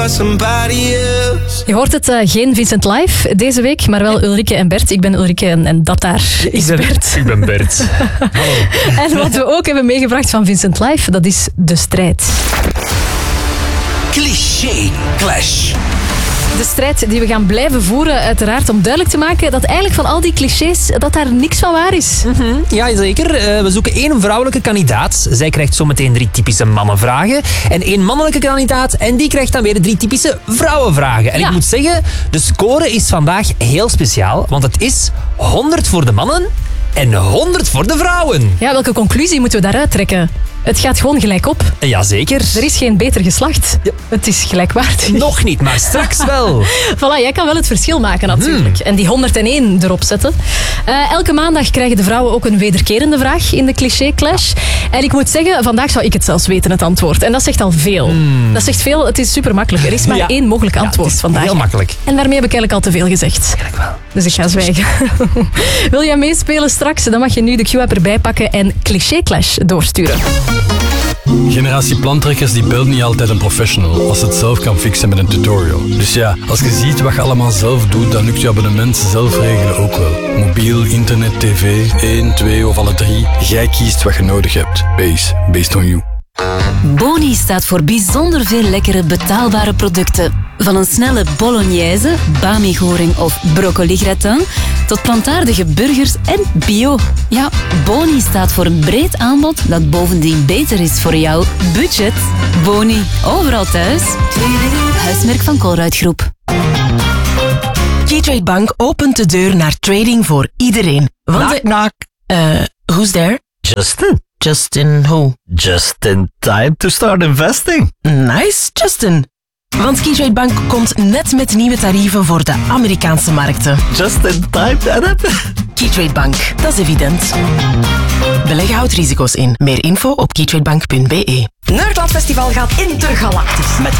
Je hoort het, geen Vincent Live deze week, maar wel Ulrike en Bert. Ik ben Ulrike en dat daar is Bert. Ik ben Bert. Hallo. En wat we ook hebben meegebracht van Vincent Live, dat is de strijd. Cliché Clash. De strijd die we gaan blijven voeren, uiteraard, om duidelijk te maken dat eigenlijk van al die clichés, dat daar niks van waar is. Ja, zeker. We zoeken 1 vrouwelijke kandidaat. Zij krijgt zometeen 3 typische mannenvragen. En 1 mannelijke kandidaat. En die krijgt dan weer 3 typische vrouwenvragen. En Ja. ik moet zeggen, de score is vandaag heel speciaal. Want het is 100 voor de mannen en 100 voor de vrouwen. Ja, welke conclusie moeten we daaruit trekken? Het gaat gewoon gelijk op. Jazeker. Er is geen beter geslacht. Het is gelijkwaardig. Nog niet, maar straks wel. Voilà, jij kan wel het verschil maken natuurlijk. En die 101 erop zetten. Elke maandag krijgen de vrouwen ook een wederkerende vraag in de cliché clash. En ik moet zeggen, vandaag zou ik het zelfs weten, het antwoord. En dat zegt al veel. Dat zegt veel, het is super makkelijk. Er is maar 1 mogelijk antwoord het is vandaag. heel makkelijk. En daarmee heb ik eigenlijk al te veel gezegd. Eigenlijk wel. Dus ik ga zwijgen. Wil jij meespelen straks? Dan mag je nu de Q-app erbij pakken en cliché clash doorsturen. Generatie plantrekkers die belt niet altijd een professional als ze het zelf kan fixen met een tutorial. Dus ja, als je ziet wat je allemaal zelf doet, dan lukt je abonnement zelf regelen ook wel. Mobiel, internet, tv, 1, 2 of alle 3. Jij kiest wat je nodig hebt. Based on you. Boni staat voor bijzonder veel lekkere betaalbare producten. Van een snelle bolognese, bami-goring of broccoli-gratin tot plantaardige burgers en bio. Ja, Boni staat voor een breed aanbod dat bovendien beter is voor jouw budget. Boni, overal thuis. Huismerk van Colruyt Groep. Keytrade Bank opent de deur naar trading voor iedereen. Knock. Who's there? Justin. Justin who? Just in time to start investing. Nice, Justin. Want Keytrade Bank komt net met nieuwe tarieven voor de Amerikaanse markten. Just in time, Annette. Keytrade Bank, dat is evident. Beleggen houdt risico's in. Meer info op keytradebank.be. Nerdland Festival gaat intergalactisch met